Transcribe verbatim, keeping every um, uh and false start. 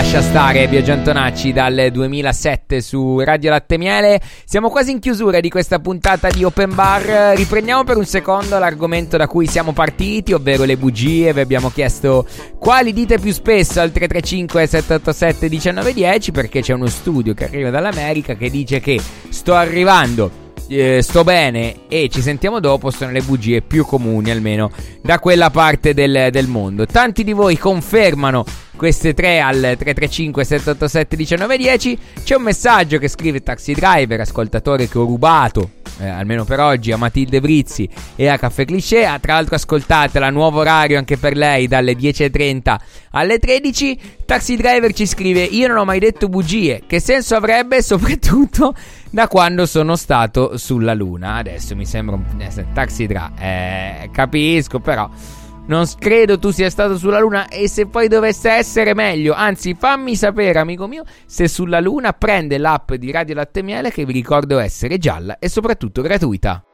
lascia stare Biagio Antonacci dal duemilasette su Radio Latte Miele. Siamo quasi in chiusura di questa puntata di Open Bar. Riprendiamo per un secondo l'argomento da cui siamo partiti, ovvero le bugie. Vi abbiamo chiesto quali dite più spesso al tre tre cinque sette otto sette uno nove uno zero, perché c'è uno studio che arriva dall'America che dice che sto arrivando, Eh, sto bene e ci sentiamo dopo sono le bugie più comuni, almeno da quella parte del, del mondo. Tanti di voi confermano queste tre al tre tre cinque sette otto sette uno nove uno zero. C'è un messaggio che scrive Taxi Driver, ascoltatore che ho rubato eh, almeno per oggi a Matilde Brizzi e a Caffè Cliché. Ah, tra l'altro ascoltatela, nuovo orario anche per lei dalle dieci e trenta alle tredici. Taxi Driver ci scrive: io non ho mai detto bugie, che senso avrebbe soprattutto da quando sono stato sulla luna? Adesso mi sembra un eh, Taxi Driver, eh, capisco, però non credo tu sia stato sulla luna, e se poi dovesse essere meglio, anzi fammi sapere, amico mio, se sulla luna prende l'app di Radio Latte Miele, che vi ricordo essere gialla e soprattutto gratuita.